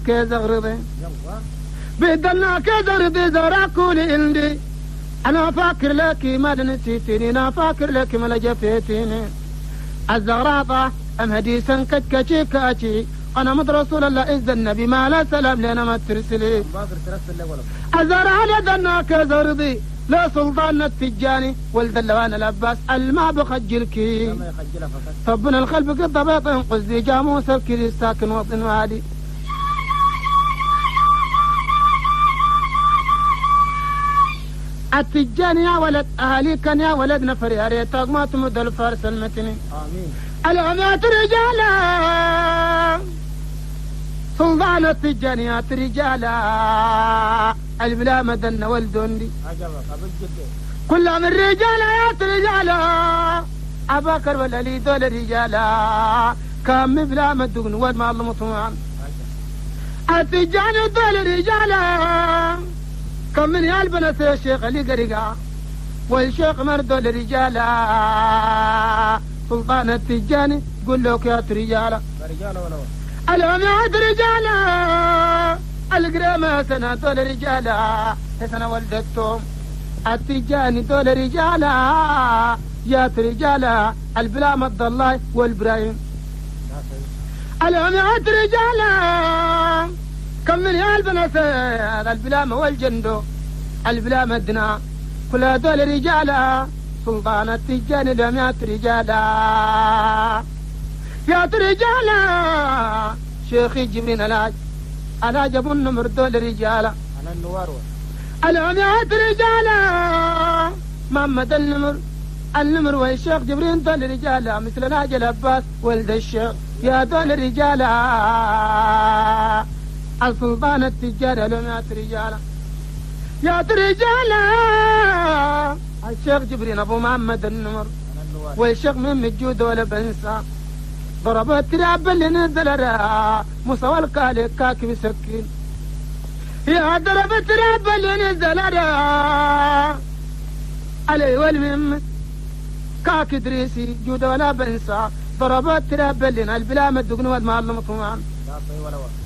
كزغرضي بدلنا كزغرضي زراكولي عندي أنا فاكر لك ما نسيتني أنا فاكر لك ما لجفتيني الزغراطة أم هديسا كتكتشي كاتشي أنا مد رسول الله إذ النبي ما لا سلام لنا ما ترسلي الزرع لدنا كزغرضي لا سلطان التجاني ولد اللوان الأباس الماء بخجلكي طبنا الخلف قد ضبط قصدي جاموس الكري ساكن وطن وادي التجاني يا ولد أهلي كان يا ولد نفر يا ريتك ما تمد الفارس المتني آمين العمات رجالا سلطان التجانيات رجالا البلا مدن والدندي كل من رجالا يا رجالا أباكر والألي دول رجالا كم بلا مدن والما الله مطمئن التجاني دول رجالا كم من يالبنا يا شيخ علي قريقا والشيخ مردو لرجالا سلطان التجاني قل لك يا رجالا العماد رجالا القرامة سنة دول رجالا سنة ولدتهم التجاني دول رجالا يا رجالا البلا مد الله والبراهيم العماد رجالا كم من يالبنا البلامة والجندو البلامة الدنا كل دول رجالا سلطان التجاني العماد رجالا يا رجالا شيخي جبرين العاج ابو النمر دول رجالا انا النوار العميات رجالا محمد النمر والشيخ جبرين دول رجالا مثل العاج العباس ولد الشيخ يا دول رجالا السلطان التجاري العميات رجالا يا رجالا الشيخ جبرين ابو محمد النمر والشيخ من الجود ولا بنسى ضربت تراب اللي نزل راه مستوى الكالي كاكي مسكين يا ضربت تراب اللي نزل راه علي والمم كاكي دريسي جود ولا بنسى ضربت تراب اللي البلا مدقن والمعلم طمان